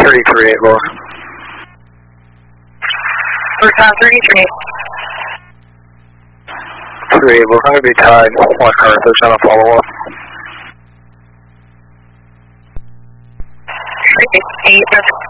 33, Laura. We're on 33. 3, we're going to be tied. 1 Earth is going to follow up. 8.